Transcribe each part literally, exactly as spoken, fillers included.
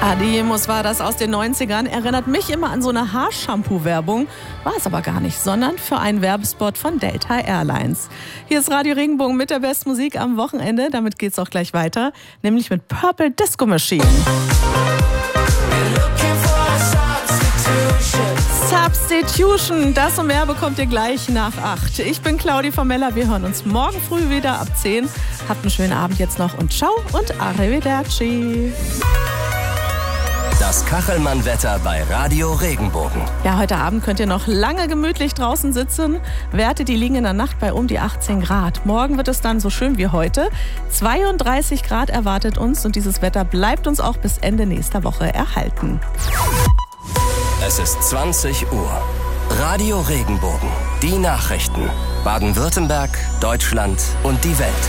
Adimus war das aus den neunzigern. Erinnert mich immer an so eine Haarshampoo-Werbung. War es aber gar nicht, sondern für einen Werbespot von Delta Airlines. Hier ist Radio Regenbogen mit der besten Musik am Wochenende. Damit geht's auch gleich weiter, nämlich mit Purple Disco Machine. Substitution, das und mehr bekommt ihr gleich nach acht. Ich bin Claudi Formella, wir hören uns morgen früh wieder ab zehn. Habt einen schönen Abend jetzt noch und ciao und arrivederci. Das Kachelmann-Wetter bei Radio Regenbogen. Ja, heute Abend könnt ihr noch lange gemütlich draußen sitzen. Werte, die liegen in der Nacht bei um die achtzehn Grad. Morgen wird es dann so schön wie heute. zweiunddreißig Grad erwartet uns und dieses Wetter bleibt uns auch bis Ende nächster Woche erhalten. Es ist zwanzig Uhr. Radio Regenbogen. Die Nachrichten. Baden-Württemberg, Deutschland und die Welt.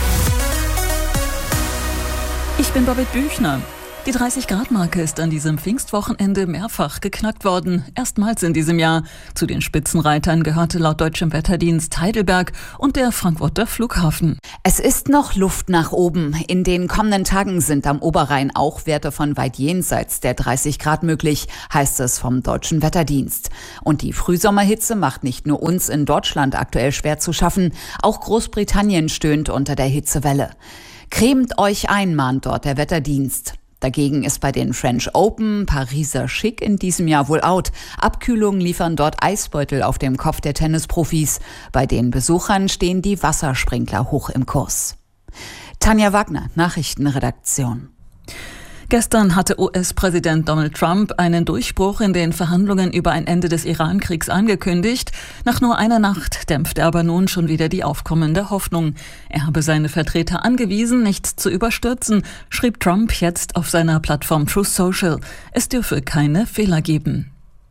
Ich bin Babette Büchner. Die dreißig-Grad-Marke ist an diesem Pfingstwochenende mehrfach geknackt worden. Erstmals in diesem Jahr. Zu den Spitzenreitern gehörte laut deutschem Wetterdienst Heidelberg und der Frankfurter Flughafen. Es ist noch Luft nach oben. In den kommenden Tagen sind am Oberrhein auch Werte von weit jenseits der dreißig Grad möglich, heißt es vom deutschen Wetterdienst. Und die Frühsommerhitze macht nicht nur uns in Deutschland aktuell schwer zu schaffen, auch Großbritannien stöhnt unter der Hitzewelle. Cremt euch ein, mahnt dort der Wetterdienst. Dagegen ist bei den French Open Pariser Schick in diesem Jahr wohl out. Abkühlung liefern dort Eisbeutel auf dem Kopf der Tennisprofis. Bei den Besuchern stehen die Wassersprinkler hoch im Kurs. Tanja Wagner, Nachrichtenredaktion. Gestern hatte U S-Präsident Donald Trump einen Durchbruch in den Verhandlungen über ein Ende des Iran-Kriegs angekündigt. Nach nur einer Nacht dämpfte aber nun schon wieder die aufkommende Hoffnung. Er habe seine Vertreter angewiesen, nichts zu überstürzen, schrieb Trump jetzt auf seiner Plattform Truth Social. Es dürfe keine Fehler geben.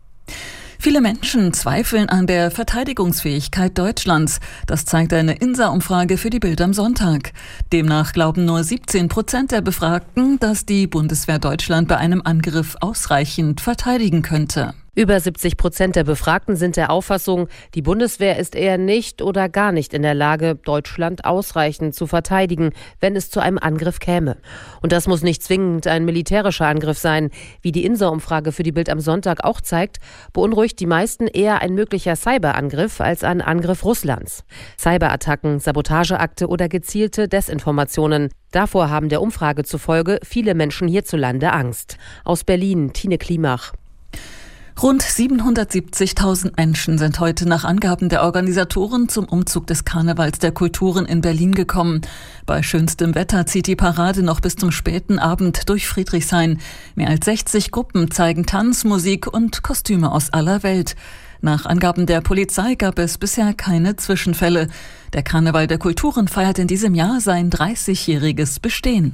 Viele Menschen zweifeln an der Verteidigungsfähigkeit Deutschlands. Das zeigt eine I N S A-Umfrage für die Bild am Sonntag. Demnach glauben nur siebzehn Prozent der Befragten, dass die Bundeswehr Deutschland bei einem Angriff ausreichend verteidigen könnte. Über siebzig Prozent der Befragten sind der Auffassung, die Bundeswehr ist eher nicht oder gar nicht in der Lage, Deutschland ausreichend zu verteidigen, wenn es zu einem Angriff käme. Und das muss nicht zwingend ein militärischer Angriff sein. Wie die I N S A-Umfrage für die Bild am Sonntag auch zeigt, beunruhigt die meisten eher ein möglicher Cyberangriff als ein Angriff Russlands. Cyberattacken, Sabotageakte oder gezielte Desinformationen. Davor haben der Umfrage zufolge viele Menschen hierzulande Angst. Aus Berlin, Tine Klimach. Rund siebenhundertsiebzigtausend Menschen sind heute nach Angaben der Organisatoren zum Umzug des Karnevals der Kulturen in Berlin gekommen. Bei schönstem Wetter zieht die Parade noch bis zum späten Abend durch Friedrichshain. Mehr als sechzig Gruppen zeigen Tanz, Musik und Kostüme aus aller Welt. Nach Angaben der Polizei gab es bisher keine Zwischenfälle. Der Karneval der Kulturen feiert in diesem Jahr sein dreißigjähriges Bestehen.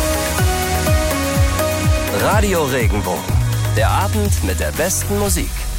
Radio Regenbogen. Der Abend mit der besten Musik.